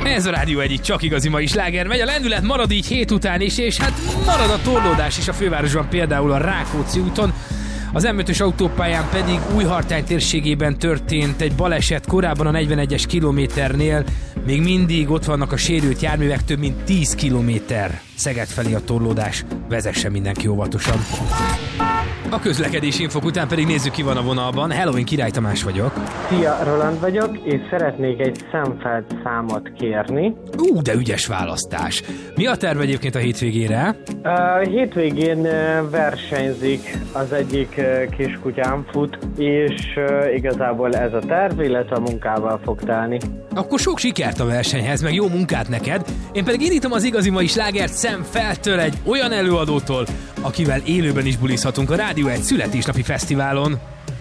Ez a Rádió egyik csak igazi mai sláger megy, a lendület marad így hét után is, és hát marad a torlódás is a fővárosban, például a Rákóczi úton. Az M5-ös autópályán pedig Újhartány térségében történt egy baleset, korábban a 41-es kilométernél. Még mindig ott vannak a sérült járművek, több mint 10 kilométer Szeged felé a torlódás, vezessen mindenki óvatosan. A közlekedési infok után pedig nézzük, ki van a vonalban. Hello, én Király Tamás vagyok. Szia, Roland vagyok, és szeretnék egy Szemfeld számot kérni. De ügyes választás. Mi a terv egyébként a hétvégére? Hétvégén versenyzik, az egyik kiskutyám fut, és igazából ez a terv, illetve a munkával fog telni. Akkor sok sikert a versenyhez, meg jó munkát neked. Én pedig indítom az igazi mai slágert Szemfeldtől, egy olyan előadótól, akivel élőben is bulizhatunk a Rádió egy születésnapi fesztiválon.